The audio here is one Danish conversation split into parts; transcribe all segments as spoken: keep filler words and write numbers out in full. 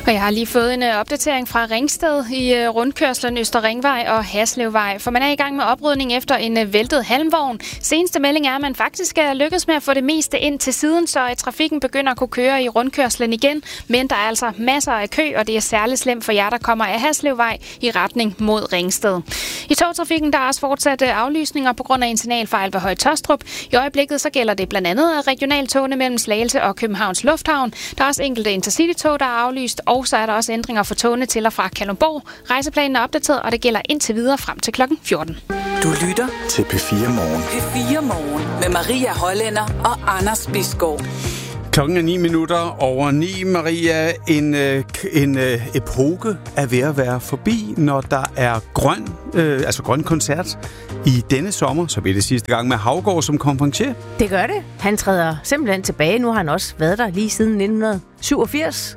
Og jeg har lige fået en uh, opdatering fra Ringsted i uh, rundkørslen Øster Ringvej og Haslevvej, for man er i gang med oprydning efter en uh, væltet halmvogn. Seneste melding er, at man faktisk er lykkedes med at få det meste ind til siden, så uh, trafikken begynder at kunne køre i rundkørslen igen. Men der er altså masser af kø, og det er særligt slemt for jer, der kommer af Haslevvej i retning mod Ringsted. I togtrafikken der er også fortsat uh, aflysninger på grund af en signalfejl ved Høje Taastrup. I øjeblikket så gælder det blandt andet regionaltogene mellem Slagelse og Københavns Lufthavn. Der er også enkelte intercitytog, der er aflyst, og så er der også ændringer for togene til og fra Kalundborg. Rejseplanen er opdateret, og det gælder indtil videre frem til klokken fjorten. Du lytter til P fire Morgen. P fire Morgen med Maria Hollænder og Anders Bisgaard. Klokken er ni minutter over ni, Maria. En, øh, en øh, epoke er ved at være forbi, når der er grøn, øh, altså grøn koncert i denne sommer. Så bliver det sidste gang med Haugaard som konferencier. Det gør det. Han træder simpelthen tilbage. Nu har han også været der lige siden nitten syvogfirs.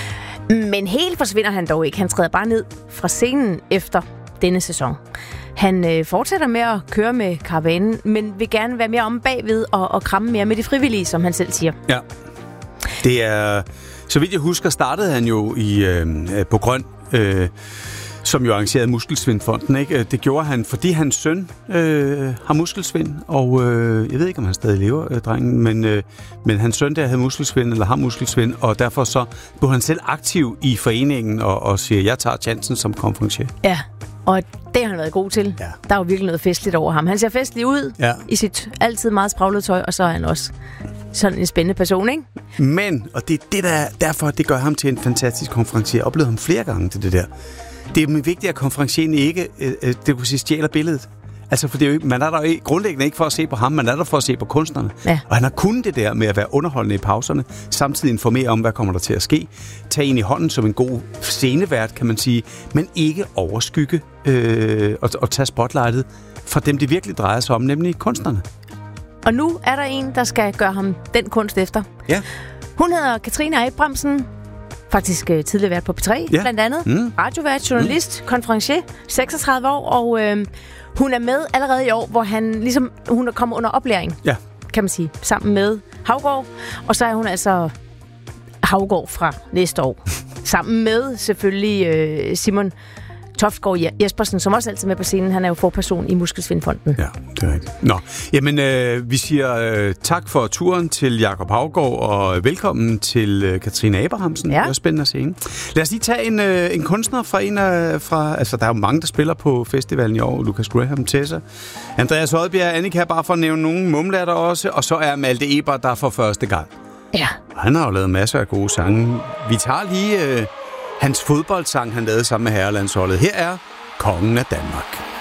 Men helt forsvinder han dog ikke. Han træder bare ned fra scenen efter denne sæson. Han øh, fortsætter med at køre med karavanen, men vil gerne være mere om bagved og, og kramme mere med de frivillige, som han selv siger. Ja. Det er, så vidt jeg husker, startede han jo i, øh, på Grøn, øh, som jo arrangerede Muskelsvindfonden, ikke? Det gjorde han, fordi hans søn øh, har muskelsvind, og øh, jeg ved ikke, om han stadig lever, øh, drengen, men, øh, men hans søn der havde muskelsvind, eller har muskelsvind, og derfor så blev han selv aktiv i foreningen og, og siger, jeg tager chancen som konferencier. Ja, og det har han været god til. Ja. Der er jo virkelig noget festligt over ham. Han ser festlig ud ja. i sit altid meget spraglede tøj, og så er han også sådan en spændende person, ikke? Men, og det er det, der, derfor det gør ham til en fantastisk konferencier. Jeg oplevede ham flere gange til det der. Det er vigtigt, at konferencieren ikke, øh, det kunne sige, stjæler billedet. Altså, for det er jo ikke, man er der jo ikke, grundlæggende ikke for at se på ham, man er der for at se på kunstnerne. Ja. Og han har kun det der med at være underholdende i pauserne, samtidig informere om, hvad kommer der til at ske. Tag en i hånden som en god scenevært, kan man sige, men ikke overskygge øh, og, og tage spotlightet fra dem, det virkelig drejer sig om, nemlig kunstnerne. Og nu er der en, der skal gøre ham den kunst efter. Ja. Hun hedder Katrine Abrahamsen. Faktisk uh, tidligere været på P tre, ja. blandt andet. Mm. Radiovært, journalist, mm. konferencier, seksogtredive år, og øh, hun er med allerede i år, hvor han ligesom, hun er kommet under oplæring, ja. kan man sige, sammen med Haugaard. Og så er hun altså Haugaard fra næste år. Sammen med selvfølgelig øh, Simon Toftgaard Jespersen, som også altid er med på scenen. Han er jo forperson i Muskelsvindfonden. Ja, det er rigtigt. Nå, jamen øh, vi siger øh, tak for turen til Jakob Haugaard, og velkommen til øh, Katrine Abrahamsen. Ja. Det er spændende at se, ikke? Lad os lige tage en, øh, en kunstner fra en af, fra, altså der er jo mange, der spiller på festivalen i år. Lucas Graham, Tessa, Andreas Odbjerg, Annika, bare for at nævne nogle, Mumlatter også, og så er Malte Ebert der for første gang. Ja. Og han har jo lavet masser af gode sange. Vi tager lige... Øh, hans fodboldsang, han lavede sammen med herrelandsholdet. Her er Kongen af Danmark.